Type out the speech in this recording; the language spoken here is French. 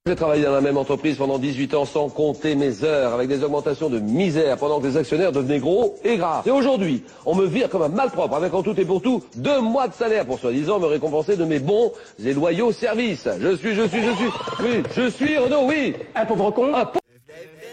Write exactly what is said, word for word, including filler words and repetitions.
J'ai travaillé dans la même entreprise pendant dix-huit ans sans compter mes heures, avec des augmentations de misère pendant que les actionnaires devenaient gros et gras. Et aujourd'hui, on me vire comme un malpropre avec en tout et pour tout deux mois de salaire pour soi-disant me récompenser de mes bons et loyaux services. Je suis, je suis, je suis, oui, je suis Renaud, oui. Un pauvre con. Un